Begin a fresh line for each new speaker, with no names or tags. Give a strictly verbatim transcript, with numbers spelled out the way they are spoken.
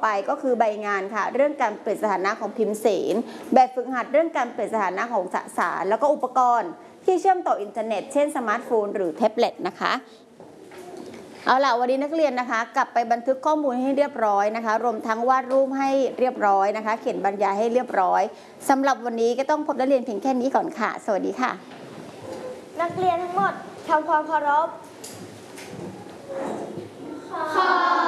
ไปก็คือใบงานค่ะเรื่องการเปลี่ยนสถานะของพิมพ์เสนแบบฝึกหัดเรื่องการเปลี่ยนสถานะของสสารแล้วก็อุปกรณ์ที่เชื่อมต่ออินเทอร์เน็ตเช่นสมาร์ทโฟนหรือแท็บเล็ตนะคะเอาล่ะวันนี้นักเรียนนะคะกลับไปบันทึกข้อมูลให้เรียบร้อยนะคะรวมทั้งวาดรูปให้เรียบร้อยนะคะเขียนบรรยายให้เรียบร้อยสำหรับวันนี้ก็ต้องพบนักเรียนเพียงแค่นี้ก่อนค่ะสวัสดีค่ะ
นักเรียนทั้งหมดทำความเคารพขอ